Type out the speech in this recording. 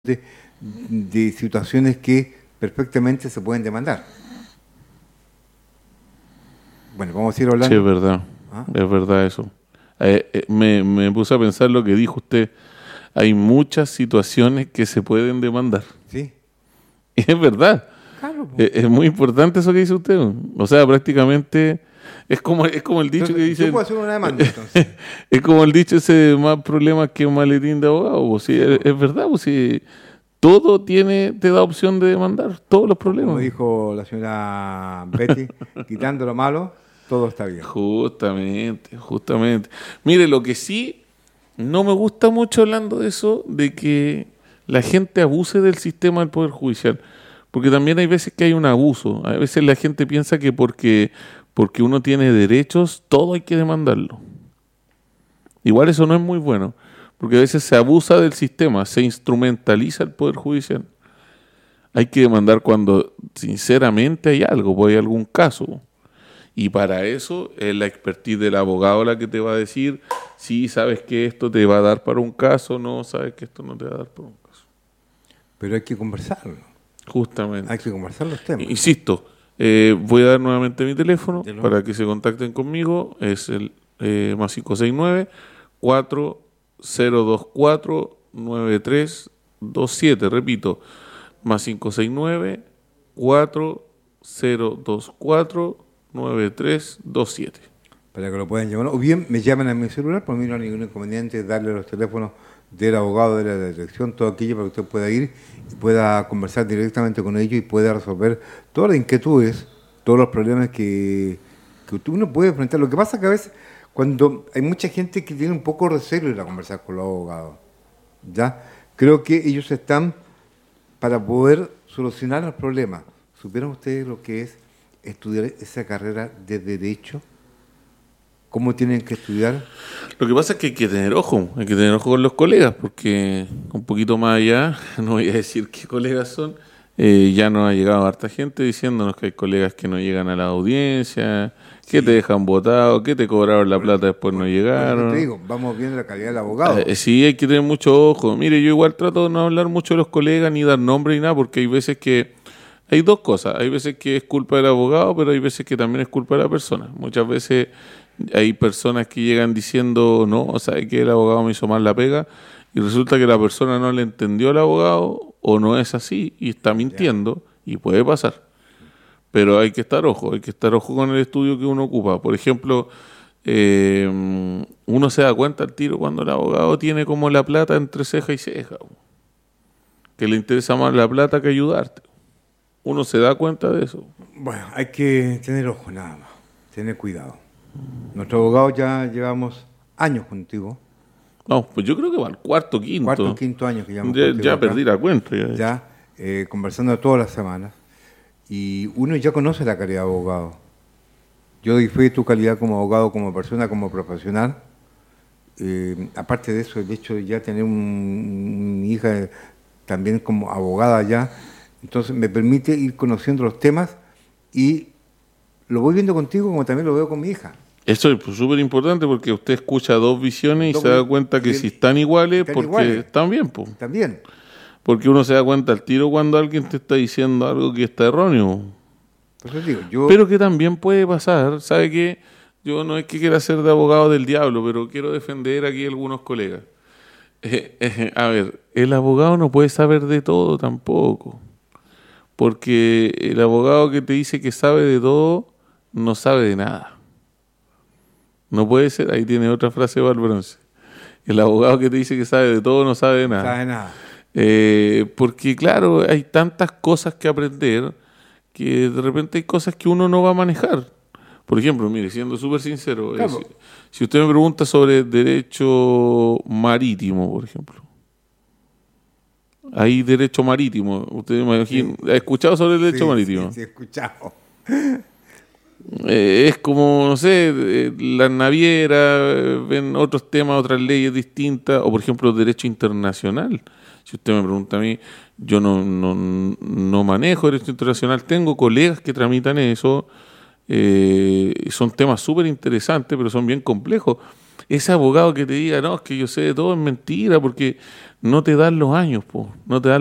de situaciones que perfectamente se pueden demandar. Bueno, vamos a ir Sí, hablando. ¿Ah? es verdad eso. Me puse a pensar lo que dijo usted. Hay muchas situaciones que se pueden demandar. Sí, Y es verdad. claro, po. Es muy importante eso que dice usted. O sea, prácticamente es como el dicho que Entonces, yo dicen, puedo hacer una demanda, entonces. es como el dicho ese, más problemas que un maletín de abogado. Pues, sí, Sí, po. es verdad, pues sí, todo te da opción de demandar, todos los Como problemas. dijo la señora Betty, quitando lo malo, todo está bien. Justamente, justamente. Mire, lo que sí no me gusta mucho hablando de eso, de que la gente abuse del sistema del Poder Judicial, porque también hay veces que hay un abuso. A veces la gente piensa que porque uno tiene derechos, todo hay que demandarlo. Igual eso no es muy bueno, porque a veces se abusa del sistema, se instrumentaliza el Poder Judicial. Hay que demandar cuando sinceramente hay algo, pues hay algún caso. Y para eso es la expertise del abogado la que te va a decir si sabes que esto te va a dar para un caso, no sabes que esto no te va a dar para un caso. Pero hay que conversarlo, hay Justamente. que conversar los temas. Insisto, voy a dar nuevamente mi teléfono Dilo. para que se contacten conmigo. Es el más 569-4024-9327. Repito, más 569-4024-9327. Para que lo puedan llamar. O bien me llaman a mi celular, por mí no hay ningún inconveniente darle los teléfonos del abogado de la dirección, todo aquello para que usted pueda ir y pueda conversar directamente con ellos y pueda resolver todas las inquietudes, todos los problemas que uno puede enfrentar. Lo que pasa es que a veces, cuando hay mucha gente que tiene un poco recelo de ir a conversar con los abogados, ¿ya? Creo que ellos están para poder solucionar los problemas. ¿Supieron ustedes lo que es estudiar esa carrera de Derecho? ¿Cómo tienen que estudiar? Lo que pasa es que hay que tener ojo con los colegas, porque un poquito más allá, no voy a decir qué colegas son, ya nos ha llegado harta gente diciéndonos que hay colegas que no llegan a la audiencia, que te Sí. dejan botado, que te cobraron la plata después no Por eso te llegaron. digo, vamos viendo la calidad del abogado. Sí, hay que tener mucho ojo. Mire, yo igual trato de no hablar mucho de los colegas, ni dar nombre ni nada, porque hay veces que hay dos cosas. Hay veces que es culpa del abogado, pero hay veces que también es culpa de la persona. Muchas veces hay personas que llegan diciendo, no, sabe que el abogado me hizo mal la pega, y resulta que la persona no le entendió al abogado, o no es así, y está Ya. mintiendo, y puede pasar. Pero hay que estar ojo con el estudio que uno ocupa. Por ejemplo, uno se da cuenta al tiro cuando el abogado tiene como la plata entre ceja y ceja, que le interesa más la plata que ayudarte. Uno se da cuenta de eso. Bueno, hay que tener ojo nada más, tener cuidado. Nuestro abogado ya llevamos años contigo, No, pues yo creo que va al cuarto, cuarto, quinto. quinto año que llevamos Ya, contigo ya acá, perdí la cuenta. Ya, de hecho. ya conversando todas las semanas, y uno ya conoce la calidad de abogado. Yo doy fe de tu calidad como abogado, como persona, como profesional. Aparte de eso, el hecho de ya tener mi hija también como abogada ya, entonces me permite ir conociendo los temas y lo voy viendo contigo como también lo veo con mi hija. Eso es pues, súper importante porque usted escucha dos visiones y se da cuenta que si Y están iguales, están porque iguales, están bien, pues. también. Porque uno se da cuenta al tiro cuando alguien te está diciendo algo que está erróneo. Por eso digo, yo, Pero que también puede pasar, ¿sabe qué? Yo no es que quiera ser de abogado del diablo, pero quiero defender aquí a algunos colegas. A ver, el abogado no puede saber de todo tampoco, porque el abogado que te dice que sabe de todo, no sabe de nada. No puede ser, ahí tiene otra frase de Valbronce. El abogado que te dice que sabe de todo, no sabe de no nada. sabes nada. Porque claro, hay tantas cosas que aprender que de repente hay cosas que uno no va a manejar. Por ejemplo, mire, siendo súper sincero, Claro, si usted me pregunta sobre derecho marítimo, por ejemplo, hay derecho marítimo, usted me imagina, sí, ¿ha escuchado sobre el derecho sí, sí, marítimo? sí, he escuchado. Es como, no sé, las navieras ven otros temas, otras leyes distintas, o por ejemplo, derecho internacional. Si usted me pregunta a mí, yo no manejo derecho internacional, tengo colegas que tramitan eso, son temas súper interesantes, pero son bien complejos. ese abogado que te diga, no, es que yo sé de todo, es mentira, porque no te dan los años, po, no te dan